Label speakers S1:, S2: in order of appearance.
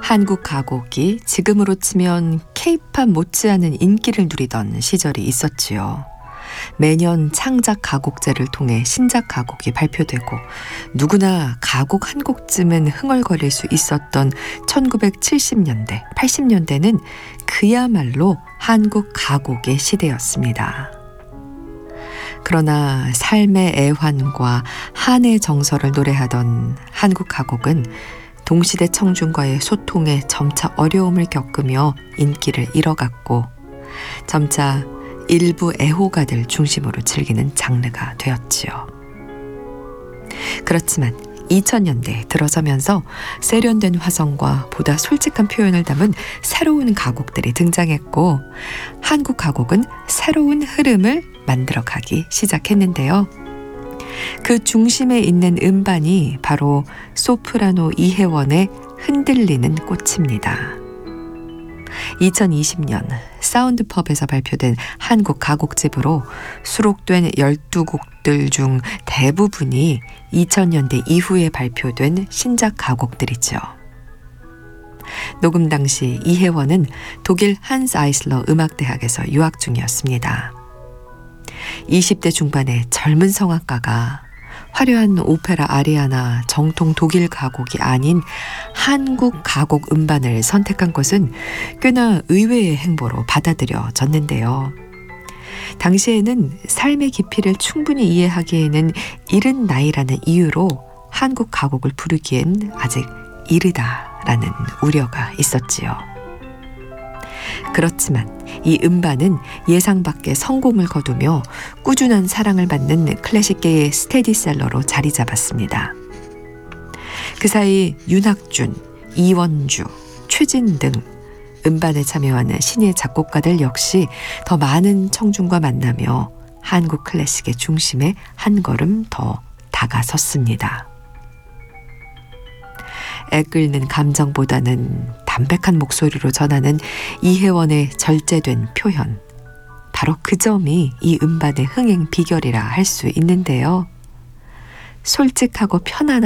S1: 한국 가곡이 지금으로 치면 케이팝 못지않은 인기를 누리던 시절이 있었지요. 매년 창작 가곡제를 통해 신작 가곡이 발표되고 누구나 가곡 한 곡쯤은 흥얼거릴 수 있었던 1970년대, 80년대는 그야말로 한국 가곡의 시대였습니다. 그러나 삶의 애환과 한의 정서를 노래하던 한국 가곡은 동시대 청중과의 소통에 점차 어려움을 겪으며 인기를 잃어갔고 점차 일부 애호가들 중심으로 즐기는 장르가 되었지요. 그렇지만 2000년대에 들어서면서 세련된 화성과 보다 솔직한 표현을 담은 새로운 가곡들이 등장했고 한국 가곡은 새로운 흐름을 만들어가기 시작했는데요. 그 중심에 있는 음반이 바로 소프라노 이혜원의 흔들리는 꽃입니다. 2020년 사운드펍에서 발표된 한국 가곡집으로 수록된 12곡들 중 대부분이 2000년대 이후에 발표된 신작 가곡들이죠. 녹음 당시 이혜원은 독일 한스 아이슬러 음악대학에서 유학 중이었습니다. 20대 중반의 젊은 성악가가 화려한 오페라 아리아나 정통 독일 가곡이 아닌 한국 가곡 음반을 선택한 것은 꽤나 의외의 행보로 받아들여졌는데요. 당시에는 삶의 깊이를 충분히 이해하기에는 이른 나이라는 이유로 한국 가곡을 부르기엔 아직 이르다라는 우려가 있었지요. 그렇지만 이 음반은 예상 밖의 성공을 거두며 꾸준한 사랑을 받는 클래식계의 스테디셀러로 자리 잡았습니다. 그 사이 윤학준, 이원주, 최진 등 음반에 참여하는 신예 작곡가들 역시 더 많은 청중과 만나며 한국 클래식의 중심에 한 걸음 더 다가섰습니다. 애끓는 감정보다는 담백한 목소리로 전하는 이혜원의 절제된 표현. 바로 그 점이 이 음반의 흥행 비결이라 할 수 있는데요. 솔직하고 편안한